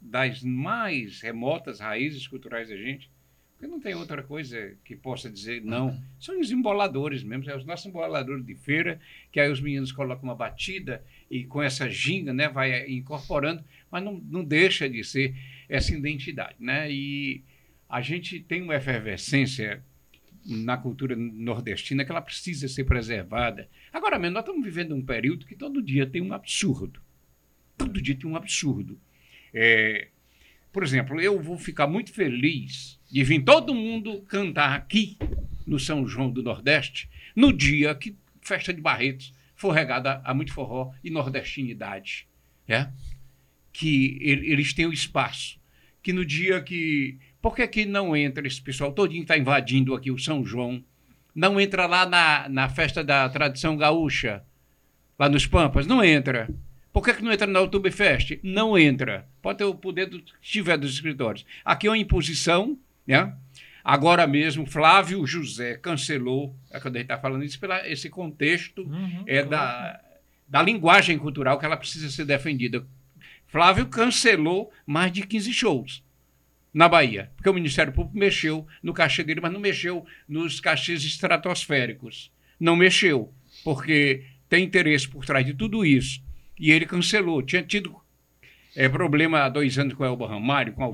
das mais remotas raízes culturais da gente, porque não tem outra coisa que possa dizer não. São os emboladores mesmo, os nossos emboladores de feira, que aí os meninos colocam uma batida e com essa ginga, né, vai incorporando, mas não deixa de ser essa identidade, né? E a gente tem uma efervescência na cultura nordestina que ela precisa ser preservada. Agora mesmo, nós estamos vivendo um período que todo dia tem um absurdo. Todo dia tem um absurdo. Por exemplo, eu vou ficar muito feliz de vir todo mundo cantar aqui no São João do Nordeste no dia que Festa de Barretos for regada a muito forró e nordestinidade. Que eles têm o espaço. Que no dia que... Por que não entra esse pessoal todinho que está invadindo aqui o São João? Não entra lá na festa da tradição gaúcha, lá nos Pampas? Não entra. Por que não entra na Oktoberfest? Não entra. Pode ter o poder que tiver dos escritórios. Aqui é uma imposição, né? Agora mesmo, Flávio José cancelou, quando a gente está falando isso, esse contexto claro. da linguagem cultural que ela precisa ser defendida. Flávio cancelou mais de 15 shows na Bahia, porque o Ministério Público mexeu no cachê dele, mas não mexeu nos cachês estratosféricos. Não mexeu, porque tem interesse por trás de tudo isso. E ele cancelou. Tinha tido problema há 2 anos com o Elba Ramalho, com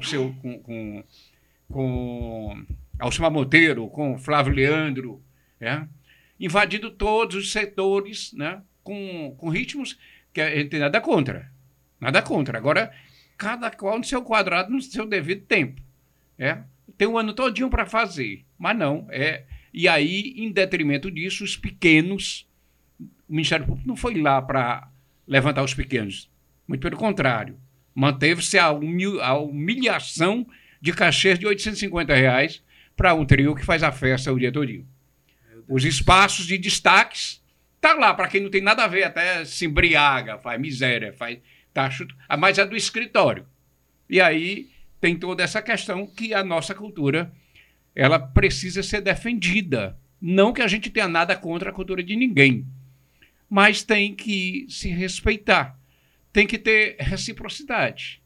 Alcimar Monteiro, com Flávio Leandro, invadindo todos os setores, né, com ritmos que a gente tem nada contra. Nada contra. Agora, cada qual no seu quadrado, no seu devido tempo. Tem um ano todinho para fazer, mas não. E aí, em detrimento disso, os pequenos, o Ministério Público não foi lá para levantar os pequenos. Muito pelo contrário. Manteve-se a humilhação de cachês de R$850 para um trio que faz a festa o dia todinho. Os espaços de destaques tá lá, para quem não tem nada a ver, até se embriaga, faz miséria, faz tacho, mas é do escritório. E aí tem toda essa questão que a nossa cultura ela precisa ser defendida. Não que a gente tenha nada contra a cultura de ninguém, mas tem que se respeitar, tem que ter reciprocidade.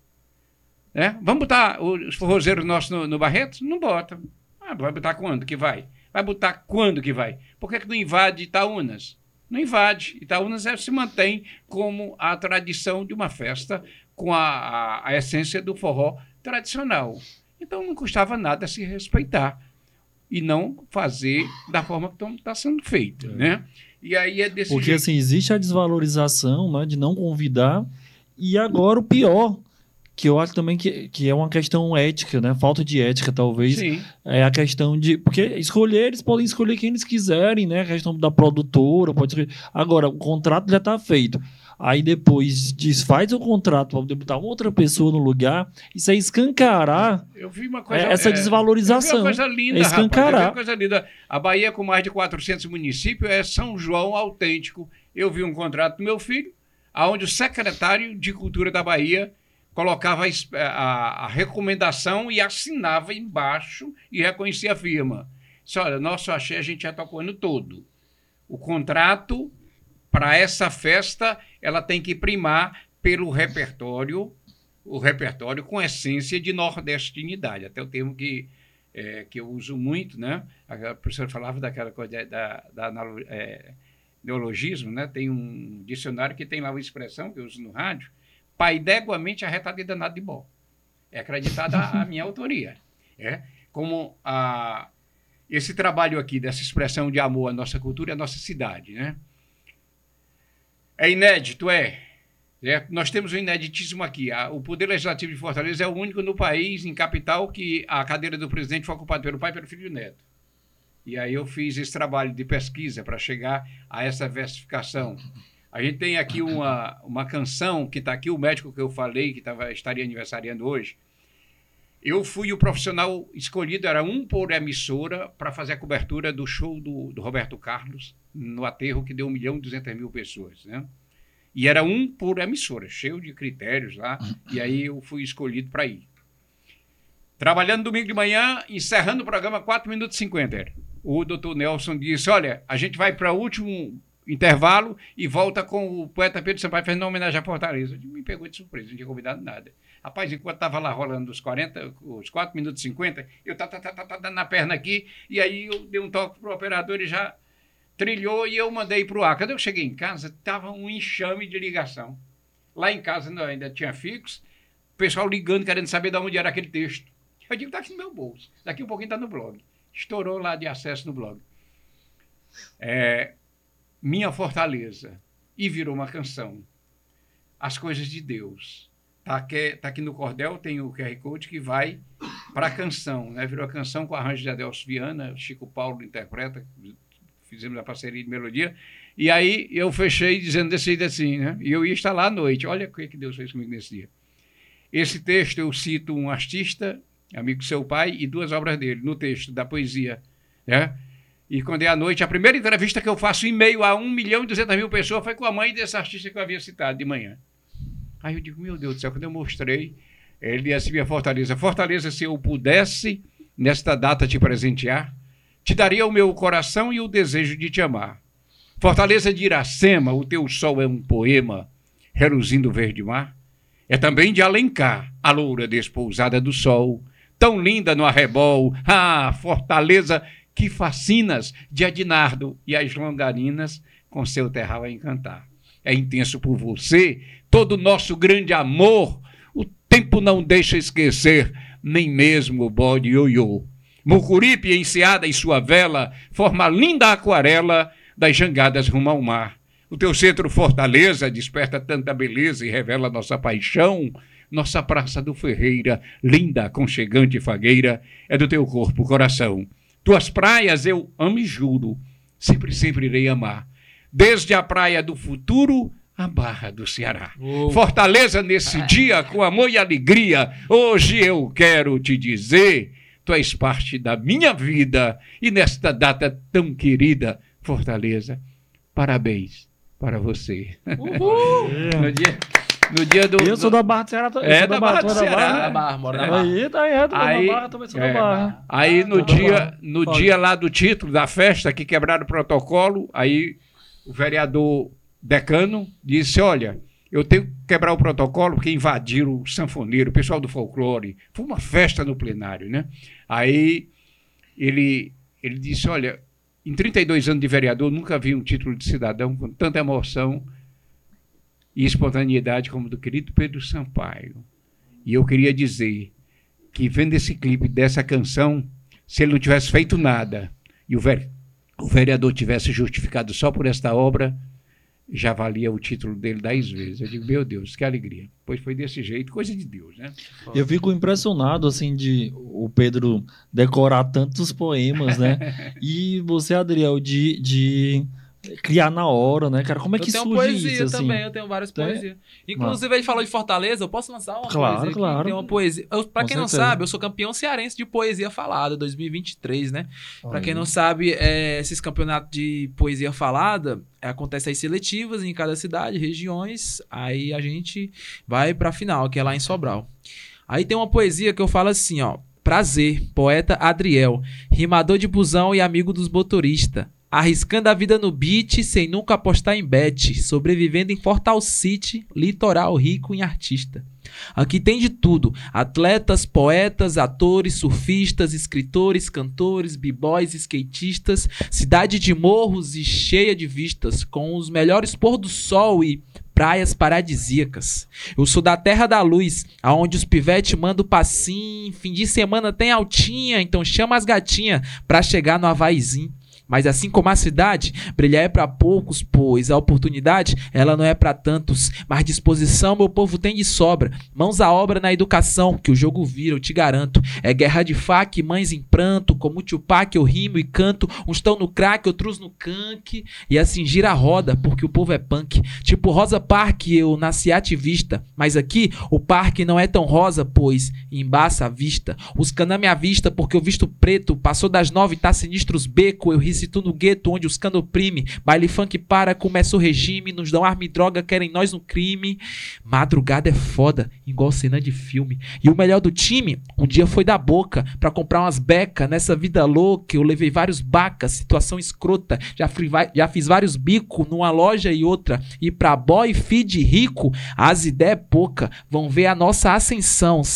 Vamos botar os forrozeiros nossos no Barretos? Não bota. Vai botar quando que vai? Vai botar quando que vai? Por que não invade Itaúnas? Não invade. Itaúnas se mantém como a tradição de uma festa com a essência do forró tradicional. Então não custava nada se respeitar e não fazer da forma que está sendo feito, né? E aí é desse Porque jeito. Assim, existe a desvalorização, né, de não convidar, e agora o pior, que eu acho também que é uma questão ética, né? Falta de ética, talvez. Sim. É a questão de... Porque eles podem escolher quem eles quiserem, né? A questão da produtora, pode escolher. Agora, o contrato já está feito. Aí depois desfaz o contrato para poder botar outra pessoa no lugar. Isso é escancarar Eu vi uma coisa, essa desvalorização. Eu vi uma coisa linda, é escancarar. Rapaz. Eu vi uma coisa linda. A Bahia, com mais de 400 municípios, é São João autêntico. Eu vi um contrato do meu filho, onde o secretário de Cultura da Bahia colocava a recomendação e assinava embaixo e reconhecia a firma. Disse, olha, nosso axé a gente já tocou o ano todo. O contrato para essa festa ela tem que primar pelo repertório, o repertório com essência de nordestinidade, até o termo que eu uso muito, né? A professora falava daquela coisa neologismo, né? Tem um dicionário que tem lá uma expressão que eu uso no rádio, pai d'éguamente arretado e danado de bom. É acreditada a minha autoria. Como esse trabalho aqui, dessa expressão de amor à nossa cultura e à nossa cidade, né? É inédito, Nós temos um ineditíssimo aqui. O Poder Legislativo de Fortaleza é o único no país, em capital, que a cadeira do presidente foi ocupada pelo pai, pelo filho e o neto. E aí eu fiz esse trabalho de pesquisa para chegar a essa versificação. A gente tem aqui uma canção que está aqui, o médico que eu falei, que estaria aniversariando hoje. Eu fui o profissional escolhido, era um por emissora, para fazer a cobertura do show do Roberto Carlos, no aterro que deu 1.200.000 pessoas, né? E era um por emissora, cheio de critérios lá, e aí eu fui escolhido para ir. Trabalhando domingo de manhã, encerrando o programa 4 minutos e 50. O doutor Nelson disse, olha, a gente vai para o último intervalo e volta com o poeta Pedro Sampaio fazendo uma homenagem à Fortaleza. Me pegou de surpresa, não tinha combinado nada. Rapaz, enquanto estava lá rolando os 4 minutos e 50, eu dando na perna aqui, e aí eu dei um toque pro operador e já trilhou e eu mandei pro ar. Quando eu cheguei em casa, estava um enxame de ligação. Lá em casa ainda tinha fixo, o pessoal ligando, querendo saber de onde era aquele texto. Eu digo, está aqui no meu bolso. Daqui um pouquinho está no blog. Estourou lá de acesso no blog. Minha Fortaleza. E virou uma canção. As Coisas de Deus. Tá aqui no cordel, tem o QR Code que vai para a canção. Né? Virou a canção com arranjo de Adelso Viana, Chico Paulo interpreta, fizemos a parceria de melodia. E aí eu fechei dizendo desse jeito assim, né? E eu ia estar lá à noite. Olha o que Deus fez comigo nesse dia. Esse texto eu cito um artista, amigo do seu pai, e 2 obras dele, no texto da poesia. Né? E quando é à noite, a primeira entrevista que eu faço em meio a 1.200.000 pessoas foi com a mãe desse artista que eu havia citado de manhã. Aí eu digo, meu Deus do céu, quando eu mostrei, ele disse assim, minha Fortaleza, Fortaleza, se eu pudesse, nesta data te presentear, te daria o meu coração e o desejo de te amar. Fortaleza de Iracema, o teu sol é um poema, reluzindo verde mar. É também de Alencar, a loura despousada do sol, tão linda no arrebol. Ah, Fortaleza, que fascinas de Adinardo e as longarinas com seu terral a encantar. É intenso por você, todo o nosso grande amor, o tempo não deixa esquecer, nem mesmo o bode ioiô. Mucuripe enseada em sua vela, forma linda aquarela das jangadas rumo ao mar. O teu centro Fortaleza desperta tanta beleza e revela nossa paixão. Nossa Praça do Ferreira, linda, aconchegante e fagueira, é do teu corpo, coração. Tuas praias eu amo e juro, sempre, sempre irei amar. Desde a praia do futuro, a Barra do Ceará. Fortaleza nesse dia, com amor e alegria, hoje eu quero te dizer, tu és parte da minha vida e nesta data tão querida, Fortaleza, parabéns para você. No dia do... Eu sou da Barra do Ceará. Da Barra do Ceará. Moro na Barra. Aí, tá errado, na Barra, também sou da Barra. Aí, no dia lá do título da festa, que quebraram o protocolo, aí o vereador decano disse, olha, eu tenho que quebrar o protocolo porque invadiram o sanfoneiro, o pessoal do folclore. Foi uma festa no plenário, né? Aí ele disse, olha, em 32 anos de vereador, nunca vi um título de cidadão com tanta emoção e espontaneidade como do querido Pedro Sampaio. E eu queria dizer que, vendo esse clipe dessa canção, se ele não tivesse feito nada e o vereador tivesse justificado só por esta obra, já valia o título dele 10 vezes. Eu digo, meu Deus, que alegria. Pois foi desse jeito, coisa de Deus, né? Eu fico impressionado, assim, de o Pedro decorar tantos poemas, né? E você, Adriel, de criar na hora, né, cara? Como é que surge isso? Eu tenho poesia assim? também, eu tenho várias poesias. Inclusive, ele falou de Fortaleza, eu posso lançar uma poesia? Claro. Tem uma poesia. Pra quem não certeza. sabe, eu sou campeão cearense de poesia falada, 2023, né? Pra quem não sabe, esses campeonatos de poesia falada acontecem as seletivas em cada cidade, regiões, aí a gente vai pra final, que é lá em Sobral. Aí tem uma poesia que eu falo assim, ó. Prazer, poeta Adriel, rimador de busão e amigo dos motoristas. Arriscando a vida no beat, sem nunca apostar em bet. Sobrevivendo em Fortal City, litoral rico em artista. Aqui tem de tudo. Atletas, poetas, atores, surfistas, escritores, cantores, b-boys, skatistas. Cidade de morros e cheia de vistas, com os melhores pôr do sol e praias paradisíacas. Eu sou da terra da luz, aonde os pivete mandam passinho. Fim de semana tem altinha, então chama as gatinhas pra chegar no Havaizinho. Mas assim como a cidade, brilhar é pra poucos, pois a oportunidade, ela não é pra tantos. Mas disposição meu povo tem de sobra. Mãos à obra na educação, que o jogo vira, eu te garanto. É guerra de faca e mães em pranto, como o Tupac eu rimo e canto. Uns tão no crack, outros no canque. E assim gira a roda, porque o povo é punk. Tipo Rosa Park, eu nasci ativista. Mas aqui, o parque não é tão rosa, pois embaça a vista. Os cana minha vista, porque eu visto preto. Passou das 9, tá sinistros beco, eu risi explícito no gueto onde os cano oprime. Baile funk para, começa o regime. Nos dão arma e droga, querem nós no crime. Madrugada é foda, igual cena de filme. E o melhor do time, um dia foi da boca pra comprar umas becas. Nessa vida louca eu levei vários bacas, situação escrota. Já fiz vários bicos numa loja e outra. E pra boy feed rico, as ideias é pouca. Vão ver a nossa ascensão.